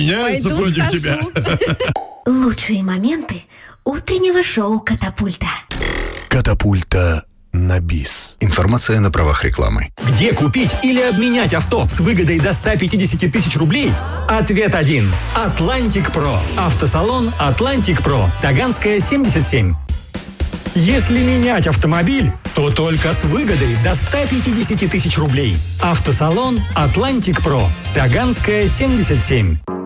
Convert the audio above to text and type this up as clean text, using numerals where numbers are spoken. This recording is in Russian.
меняются Пойду против скажу. тебя. Лучшие моменты утреннего шоу «Катапульта». Катапульта на бис. Информация на правах рекламы. Где купить или обменять авто с выгодой до 150 тысяч рублей? Ответ один. Atlantic Pro. Автосалон Atlantic Pro. Таганская, 77. Если менять автомобиль, то только с выгодой до 150 тысяч рублей. Автосалон Atlantic Pro. Таганская, 77.